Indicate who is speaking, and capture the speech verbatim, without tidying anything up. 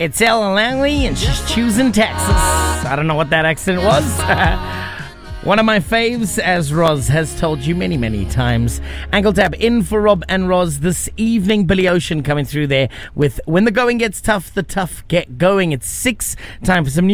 Speaker 1: It's Ellen Langley, and she's choosing Texas. I don't know what that accent was. One of my faves, as Roz has told you many, many times. Ankle Tap in for Rob and Roz this evening. Billy Ocean coming through there with When the Going Gets Tough, the Tough Get Going. It's six. Time for some news.